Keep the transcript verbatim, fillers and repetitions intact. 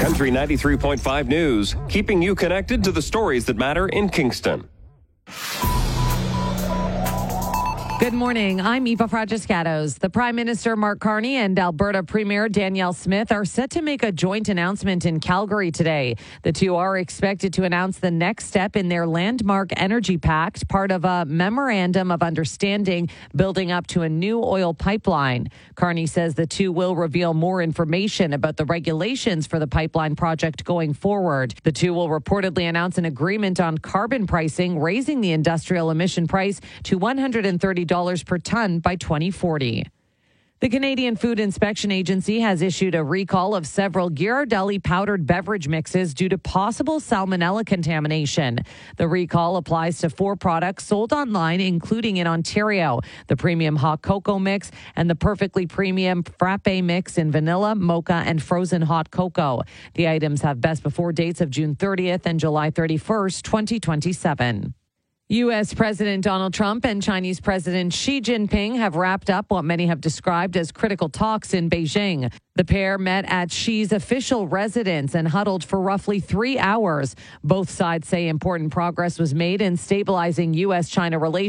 Country ninety-three point five News, keeping you connected to the stories that matter in Kingston. Good morning. I'm Eva Fragiscatos. The Prime Minister Mark Carney and Alberta Premier Danielle Smith are set to make a joint announcement in Calgary today. The two are expected to announce the next step in their landmark energy pact, part of a memorandum of understanding building up to a new oil pipeline. Carney says the two will reveal more information about the regulations for the pipeline project going forward. The two will reportedly announce an agreement on carbon pricing, raising the industrial emission price to one hundred thirty dollars per ton by twenty forty. The Canadian Food Inspection Agency has issued a recall of several Ghirardelli powdered beverage mixes due to possible salmonella contamination. The recall applies to four products sold online, including in Ontario: the premium hot cocoa mix and the perfectly premium frappe mix in vanilla, mocha, and frozen hot cocoa. The items have best before dates of June thirtieth and July thirty-first, twenty twenty-seven. U S. President Donald Trump and Chinese President Xi Jinping have wrapped up what many have described as critical talks in Beijing. The pair met at Xi's official residence and huddled for roughly three hours. Both sides say important progress was made in stabilizing U S China relations.